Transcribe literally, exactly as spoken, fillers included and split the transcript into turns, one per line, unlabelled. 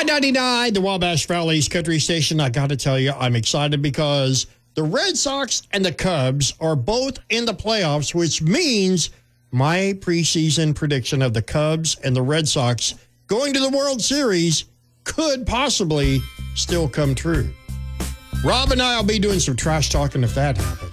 I ninety-nine, the Wabash Valley's country station. I got to tell you, I'm excited because the Red Sox and the Cubs are both in the playoffs, which means my preseason prediction of the Cubs and the Red Sox going to the World Series could possibly still come true. Rob and I will be doing some trash talking if that happens.